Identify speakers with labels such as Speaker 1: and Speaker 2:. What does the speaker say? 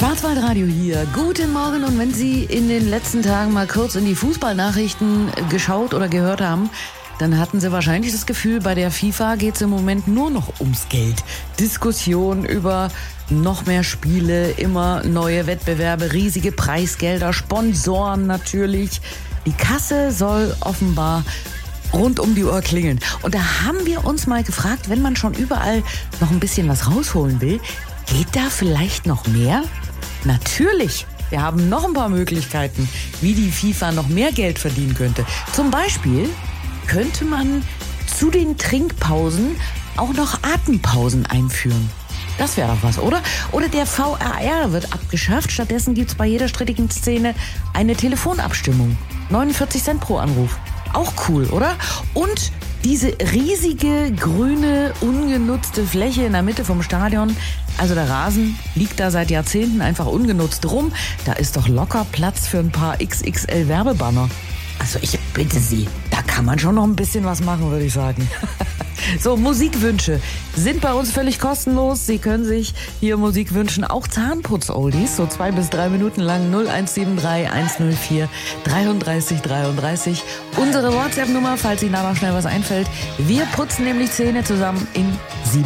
Speaker 1: Schwarzwaldradio hier. Guten Morgen, und wenn Sie in den letzten Tagen mal kurz in die Fußballnachrichten geschaut oder gehört haben, dann hatten Sie wahrscheinlich das Gefühl, bei der FIFA geht es im Moment nur noch ums Geld. Diskussion über noch mehr Spiele, immer neue Wettbewerbe, riesige Preisgelder, Sponsoren natürlich. Die Kasse soll offenbar rund um die Uhr klingeln. Und da haben wir uns mal gefragt, wenn man schon überall noch ein bisschen was rausholen will, geht da vielleicht noch mehr? Natürlich. Wir haben noch ein paar Möglichkeiten, wie die FIFA noch mehr Geld verdienen könnte. Zum Beispiel könnte man zu den Trinkpausen auch noch Atempausen einführen. Das wäre doch was, oder? Oder der VAR wird abgeschafft. Stattdessen gibt es bei jeder strittigen Szene eine Telefonabstimmung. 49 Cent pro Anruf. Auch cool, oder? Und diese riesige, grüne, ungenutzte Fläche in der Mitte vom Stadion, also der Rasen liegt da seit Jahrzehnten einfach ungenutzt rum. Da ist doch locker Platz für ein paar XXL-Werbebanner. Also ich bitte Sie, da kann man schon noch ein bisschen was machen, würde ich sagen. So, Musikwünsche sind bei uns völlig kostenlos. Sie können sich hier Musik wünschen, auch Zahnputz-Oldies, so 2 bis 3 Minuten lang. 0173 104 33 33. Unsere WhatsApp-Nummer, falls Ihnen da noch schnell was einfällt. Wir putzen nämlich Zähne zusammen in